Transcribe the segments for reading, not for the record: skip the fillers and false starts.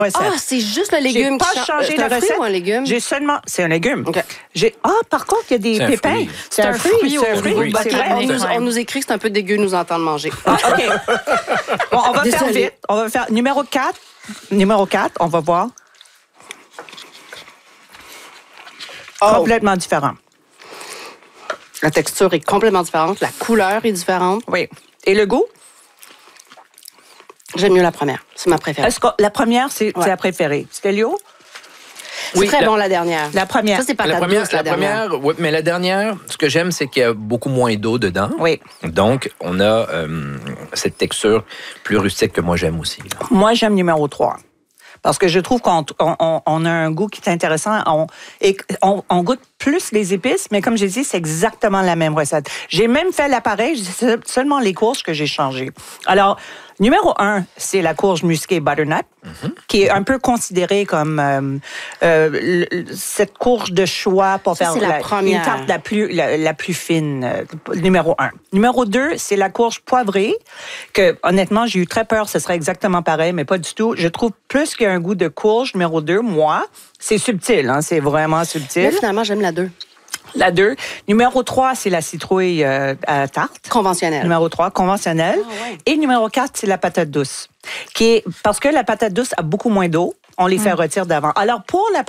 recette. c'est juste le légume qui change. J'ai pas changé la recette. Ou un légume? J'ai seulement... C'est un légume. Okay. Par contre, il y a des pépins. C'est un fruit. C'est un fruit. C'est vrai. On nous écrit que c'est un peu dégueu nous entendre manger. OK. Bon, on va faire vite. On va faire numéro 4. Numéro 4, on va voir. Complètement différent. La texture est complètement différente. La couleur est différente. Oui. Et le goût? J'aime mieux la première. C'est ma préférée. Est-ce que la première, c'est la préférée? Stélio? C'est très bon, la dernière. La première. Ça, c'est pas la dernière. Oui, mais la dernière, ce que j'aime, c'est qu'il y a beaucoup moins d'eau dedans. Oui. Donc, on a cette texture plus rustique que moi, j'aime aussi. Là. Moi, j'aime numéro 3. Parce que je trouve qu'on a un goût qui est intéressant. On goûte plus les épices, mais comme j'ai dit, c'est exactement la même recette. J'ai même fait l'appareil, c'est seulement les courges que j'ai changées. Alors, numéro 1, c'est la courge musquée butternut, qui est un peu considérée comme cette courge de choix pour faire une tarte la plus fine, numéro 1. Numéro 2, c'est la courge poivrée, que honnêtement, j'ai eu très peur, ce serait exactement pareil, mais pas du tout. Je trouve plus qu'il y a un goût de courge, numéro 2, moi. C'est subtil, hein, c'est vraiment subtil. Mais finalement, j'aime la 2. La 2. Numéro 3, c'est la citrouille à tarte. Conventionnelle. Numéro 3, conventionnelle. Et numéro 4, c'est la patate douce. Parce que la patate douce a beaucoup moins d'eau, on les fait retirer d'avant. Alors,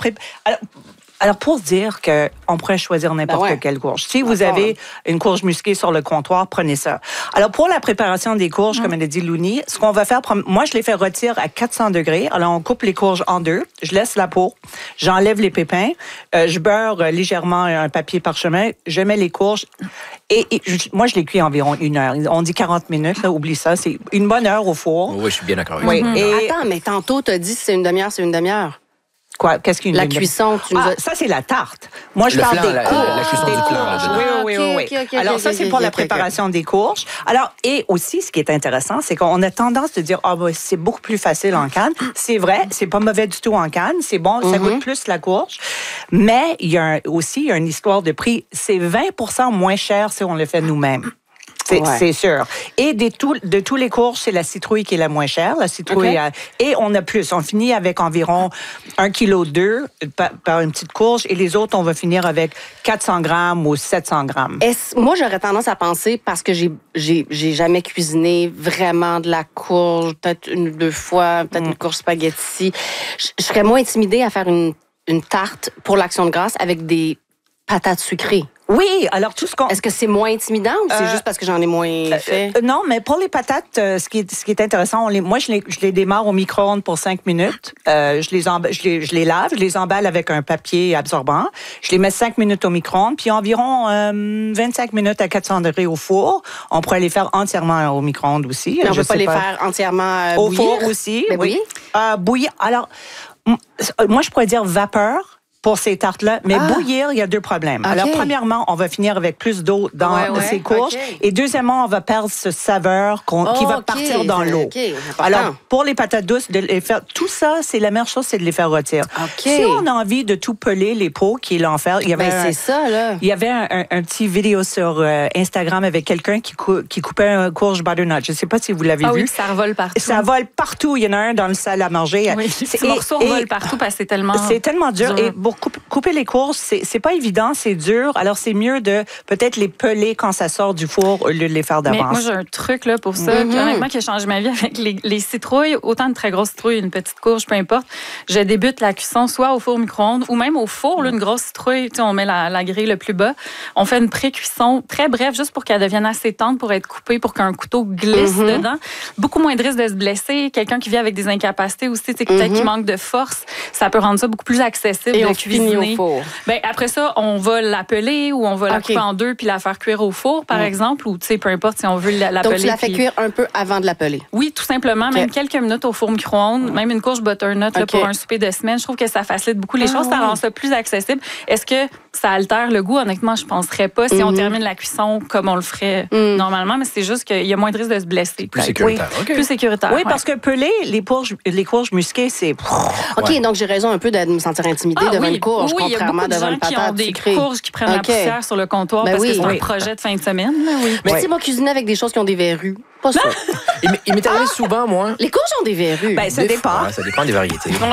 pour dire qu'on pourrait choisir n'importe quelle courge. Si vous avez une courge musquée sur le comptoir, prenez ça. Alors, pour la préparation des courges, comme elle a dit Louni, ce qu'on va faire, moi, je les fais retirer à 400 degrés. Alors, on coupe les courges en deux. Je laisse la peau. J'enlève les pépins. Je beurre légèrement un papier parchemin. Je mets les courges. Moi, je les cuis environ 1 heure. On dit 40 minutes, là, oublie ça. C'est une bonne heure au four. Oui, je suis bien d'accord avec ça. Attends, mais tantôt, tu as dit c'est une demi-heure, c'est une demi-heure. Quoi? Qu'est-ce qu'une La cuisson, tu nous as... ça, c'est la tarte. Moi, je parle des courges. La cuisson du flan. Oui. Okay, alors, ça, c'est pour la préparation des courges. Alors, et aussi, ce qui est intéressant, c'est qu'on a tendance de dire, c'est beaucoup plus facile en canne. C'est vrai, c'est pas mauvais du tout en canne. C'est bon, ça goûte plus la courge. Mais il y a aussi une histoire de prix. C'est 20% moins cher si on le fait nous-mêmes. C'est sûr. Et de tous les courges, c'est la citrouille qui est la moins chère. La citrouille, et on a plus. On finit avec environ 1,2 kg par une petite courge. Et les autres, on va finir avec 400 grammes ou 700 grammes. Moi, j'aurais tendance à penser, parce que j'ai jamais cuisiné vraiment de la courge, peut-être 1 ou 2 fois, peut-être une courge spaghetti. Je serais moins intimidée à faire une tarte pour l'Action de grâce avec des patates sucrées. Oui, alors tout ce qu'on... Est-ce que c'est moins intimidant ou c'est juste parce que j'en ai moins fait? Non, mais pour les patates, ce qui est intéressant, moi, je les démarre au micro-ondes pour 5 minutes. Je les lave, je les emballe avec un papier absorbant. Je les mets 5 minutes au micro-ondes, puis environ 25 minutes à 400 degrés au four. On pourrait les faire entièrement au micro-ondes aussi. Mais on ne peut pas les faire entièrement au bouillir? Four aussi, mais oui. Bouillir. Alors, moi, je pourrais dire vapeur pour ces tartes-là. Mais bouillir, il y a 2 problèmes. Okay. Alors, premièrement, on va finir avec plus d'eau dans ces courges. Okay. Et deuxièmement, on va perdre ce saveur qui va partir dans l'eau. Okay. Alors, pour les patates douces, de les faire, tout ça, c'est la meilleure chose, c'est de les faire retirer. Si on a envie de tout peler les pots, qui est l'enfer, il y avait il y avait un petit vidéo sur Instagram avec quelqu'un qui coupait un courge butternut. Je ne sais pas si vous l'avez vu. Oui, ça revole partout. Ça vole partout. Il y en a un dans le salle à manger. Oui, les petits morceaux volent partout parce que c'est tellement... C'est tellement dur. Et pour couper les courges, c'est pas évident, c'est dur. Alors, c'est mieux de peut-être les peler quand ça sort du four au lieu de les faire d'avance. Mais moi, j'ai un truc là, pour ça, honnêtement, qui a changé ma vie avec les citrouilles, autant de très grosses citrouilles, une petite courge, peu importe. Je débute la cuisson soit au four micro-ondes ou même au four, là, une grosse citrouille, on met la grille le plus bas. On fait une pré-cuisson très brève, juste pour qu'elle devienne assez tendre pour être coupée, pour qu'un couteau glisse dedans. Beaucoup moins de risque de se blesser. Quelqu'un qui vit avec des incapacités aussi, peut-être qu'il manque de force, ça peut rendre ça beaucoup plus accessible de cuisiner. Au four. Ben, après ça, on va l'appeler ou on va la couper en 2 puis la faire cuire au four, par exemple, ou peu importe si on veut l'appeler. Donc, tu la fais cuire un peu avant de l'appeler? Oui, tout simplement. Même quelques minutes au four micro-ondes, même une courge butternut là, pour un souper de semaine. Je trouve que ça facilite beaucoup les choses, ça rend ça plus accessible. Est-ce que ça altère le goût? Honnêtement, je ne penserais pas si on termine la cuisson comme on le ferait normalement, mais c'est juste qu'il y a moins de risque de se blesser. Plus sécuritaire. Plus sécuritaire. Oui, parce que peler les courges musquées, c'est... OK, donc j'ai raison un peu de me sentir intimidée devant une courge. oui, il y a beaucoup de gens qui ont des courges qui prennent la poussière sur le comptoir parce que c'est un projet de fin de semaine. Mais tu sais, moi, cuisiner avec des choses qui ont des verrues, pas ça. Il m'est arrivé souvent, moi. Les courges ont des verrues. Ben, ça dépend. Ça dépend des variétés.